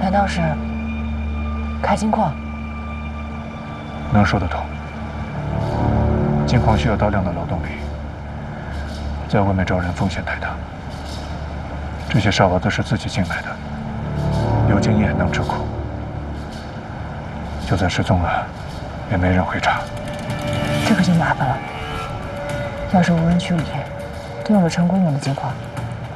难道是开金矿？ 能说得通。金矿需要大量的劳动力，在外面招人风险太大。这些沙娃子是自己进来的，有经验，能吃苦。就算失踪了，也没人会查。 这可就麻烦了。要是无人驱离，对用了陈坤用的金矿，